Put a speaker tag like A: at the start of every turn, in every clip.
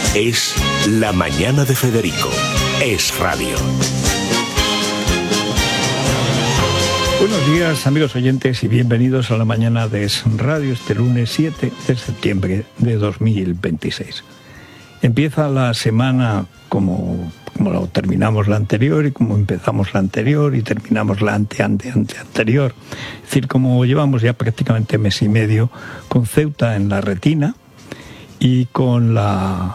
A: Es La Mañana de Federico. Es Radio.
B: Buenos días, amigos oyentes, y bienvenidos a La Mañana de Es Radio, este lunes 7 de septiembre de 2026. Empieza la semana como terminamos la anterior y como empezamos la anterior y terminamos la anterior. Es decir, como llevamos ya prácticamente mes y medio con Ceuta en la retina y con la...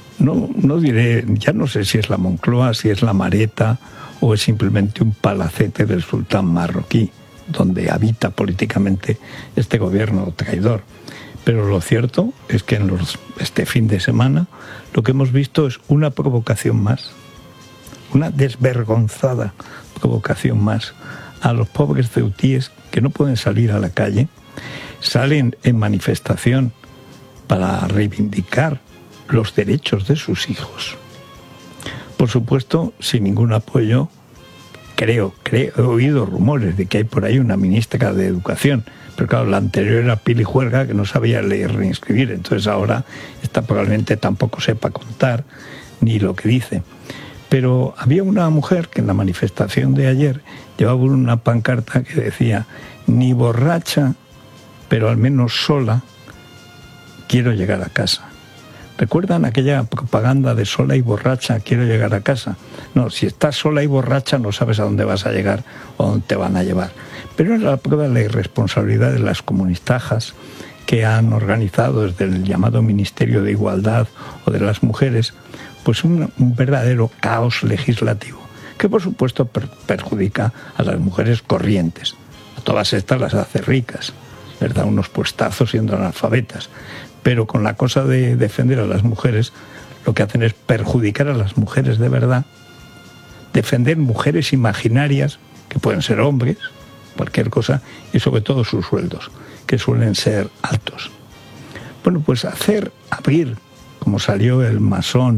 B: No diré, ya no sé si es la Moncloa, si es la Mareta o es simplemente un palacete del sultán marroquí, donde habita políticamente este gobierno traidor. Pero lo cierto es que este fin de semana lo que hemos visto es una provocación más, una desvergonzada provocación más a los pobres ceutíes que no pueden salir a la calle, salen en manifestación para reivindicar los derechos de sus hijos. Por supuesto, sin ningún apoyo. Creo, he oído rumores de que hay por ahí una ministra de Educación, pero claro, la anterior era Pili Juerga, que no sabía leer ni escribir, entonces ahora esta probablemente tampoco sepa contar ni lo que dice. Pero había una mujer que en la manifestación de ayer llevaba una pancarta que decía: ni borracha, pero al menos sola, quiero llegar a casa. ¿Recuerdan aquella propaganda de sola y borracha, quiero llegar a casa? No, si estás sola y borracha no sabes a dónde vas a llegar o a dónde te van a llevar. Pero es la prueba de la irresponsabilidad de las comunistajas que han organizado desde el llamado Ministerio de Igualdad o de las mujeres, pues un verdadero caos legislativo, que por supuesto perjudica a las mujeres corrientes. A todas estas las hace ricas, les da unos puestazos siendo analfabetas. Pero con la cosa de defender a las mujeres, lo que hacen es perjudicar a las mujeres de verdad, defender mujeres imaginarias, que pueden ser hombres, cualquier cosa, y sobre todo sus sueldos, que suelen ser altos. Bueno, pues abrir, como salió el masón